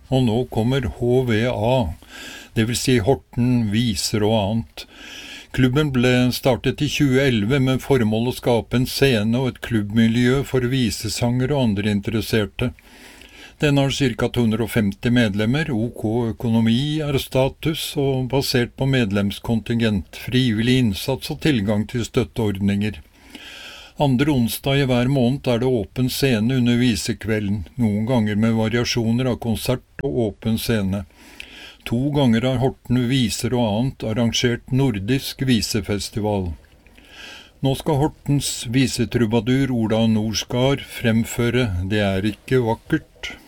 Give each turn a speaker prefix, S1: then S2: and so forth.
S1: Og nå kommer HVA, det vil si Horten Viser og annet. Klubben ble startet i 2011 med formål å skape en scene og et klubbmiljø for visesangere og andre interesserte. Den har ca. 250 medlemmer, OK økonomi er status og basert på medlemskontingent, frivillig innsats og tilgang til støtteordninger. Andre onsdag i hver måned er det åpen scene under visekvelden, noen ganger med variasjoner av konsert og åpen scene. 2 ganger har Horten Viser og annet arrangert nordisk visefestival. Nå skal Hortens visetrubadur Ola Norsgaard fremføre Det er ikke vakkert.